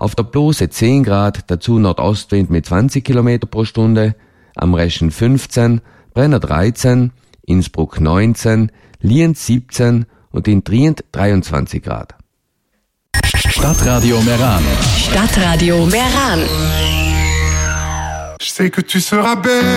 Auf der Blose 10 Grad, dazu Nordostwind mit 20 km pro Stunde, am Reschen 15, Brenner 13, Innsbruck 19, Lienz 17 und in Trient 23 Grad. Stadtradio Meran. Stadtradio Meran. Je sais que tu seras belle.